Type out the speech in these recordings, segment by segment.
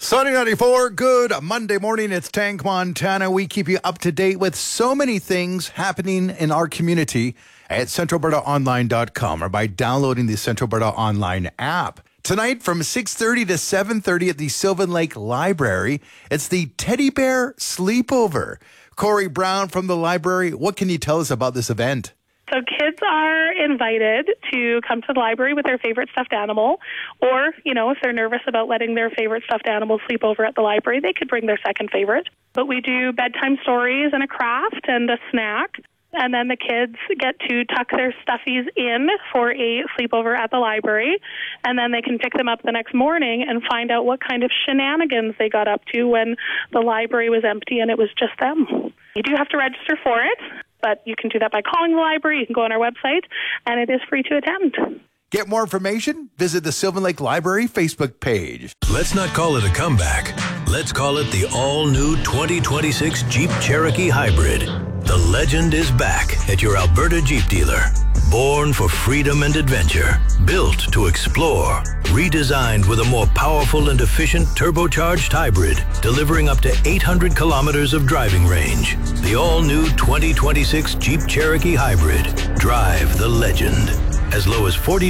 Sunny 94, good Monday morning. It's Tank Montana. We keep you up to date with so many things happening in our community at centralalbertaonline.com or by downloading the Central Alberta Online app. Tonight from 6:30 to 7:30 at the Sylvan Lake Library, it's the Teddy Bear Sleepover. Corey Brown from the library, what can you tell us about this event? So kids are invited to come to the library with their favorite stuffed animal, or, if they're nervous about letting their favorite stuffed animal sleep over at the library, they could bring their second favorite. But we do bedtime stories and a craft and a snack, and then the kids get to tuck their stuffies in for a sleepover at the library, and then they can pick them up the next morning and find out what kind of shenanigans they got up to when the library was empty and it was just them. You do have to register for it, but you can do that by calling the library. You can go on our website, and it is free to attend. Get more information? Visit the Sylvan Lake Library Facebook page. Let's not call it a comeback. Let's call it the all-new 2026 Jeep Cherokee Hybrid. The legend is back at your Alberta Jeep dealer. Born for freedom and adventure, built to explore, redesigned with a more powerful and efficient turbocharged hybrid, delivering up to 800 kilometers of driving range. The all-new 2026 Jeep Cherokee Hybrid. Drive the legend. As low as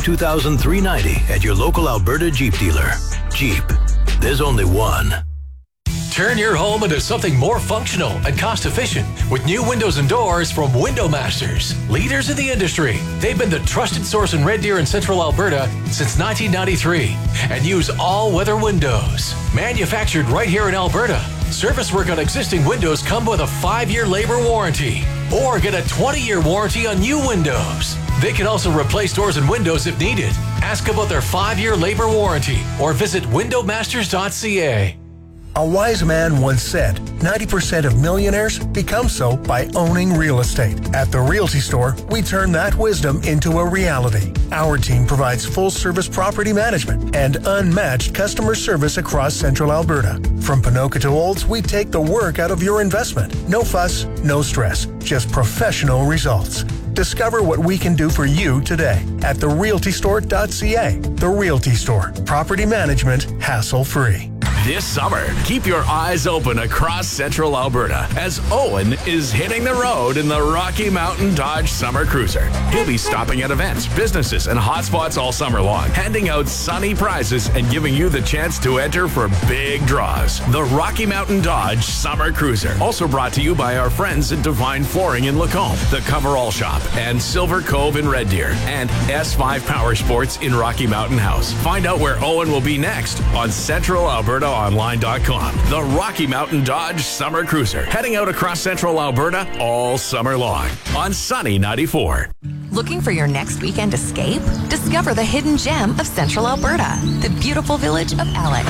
$42,390 at your local Alberta Jeep dealer. Jeep. There's only one. Turn your home into something more functional and cost-efficient with new windows and doors from Window Masters, leaders in the industry. They've been the trusted source in Red Deer and Central Alberta since 1993 and use all-weather windows. Manufactured right here in Alberta. Service work on existing windows come with a 5-year labor warranty or get a 20-year warranty on new windows. They can also replace doors and windows if needed. Ask about their 5-year labor warranty or visit windowmasters.ca. A wise man once said, 90% of millionaires become so by owning real estate. At the Realty Store, we turn that wisdom into a reality. Our team provides full-service property management and unmatched customer service across Central Alberta. From Ponoka to Olds, we take the work out of your investment. No fuss, no stress, just professional results. Discover what we can do for you today at therealtystore.ca. The Realty Store. Property management, hassle-free. This summer, keep your eyes open across Central Alberta as Owen is hitting the road in the Rocky Mountain Dodge Summer Cruiser. He'll be stopping at events, businesses, and hotspots all summer long, handing out sunny prizes and giving you the chance to enter for big draws. The Rocky Mountain Dodge Summer Cruiser. Also brought to you by our friends at Divine Flooring in Lacombe, The Coverall Shop, and Silver Cove in Red Deer, and S5 Power Sports in Rocky Mountain House. Find out where Owen will be next on CentralAlbertaOnline.com. The Rocky Mountain Dodge Summer Cruiser, heading out across Central Alberta all summer long on Sunny 94. Looking for your next weekend escape? Discover the hidden gem of Central Alberta, the beautiful village of Alex.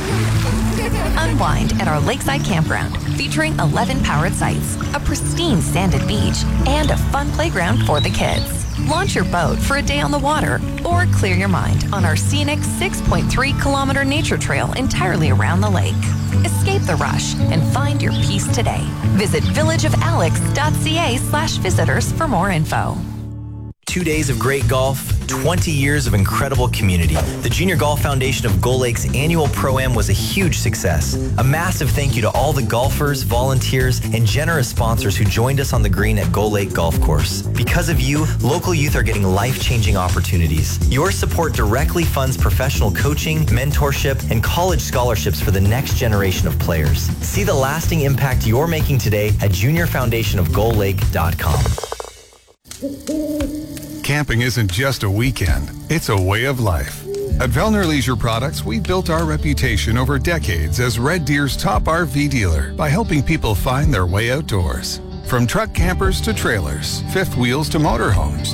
Unwind at our lakeside campground, featuring 11 powered sites, a pristine sanded beach, and a fun playground for the kids. Launch your boat for a day on the water or clear your mind on our scenic 6.3-kilometer nature trail entirely around the lake. Escape the rush and find your peace today. Visit villageofalex.ca/visitors for more info. 2 days of great golf, 20 years of incredible community. The Junior Golf Foundation of Gull Lake's annual Pro-Am was a huge success. A massive thank you to all the golfers, volunteers, and generous sponsors who joined us on the green at Gull Lake Golf Course. Because of you, local youth are getting life-changing opportunities. Your support directly funds professional coaching, mentorship, and college scholarships for the next generation of players. See the lasting impact you're making today at juniorfoundationofgullake.com. Camping isn't just a weekend, it's a way of life. At Vellner Leisure Products, we've built our reputation over decades as Red Deer's top RV dealer by helping people find their way outdoors. From truck campers to trailers, fifth wheels to motorhomes,